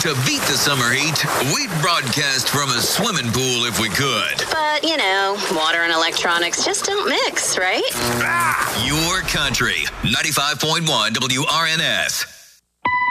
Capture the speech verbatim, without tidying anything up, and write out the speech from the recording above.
To beat the summer heat, we'd broadcast from a swimming pool if we could. But, you know, water and electronics just don't mix, right? Your country, ninety-five point one W R N S.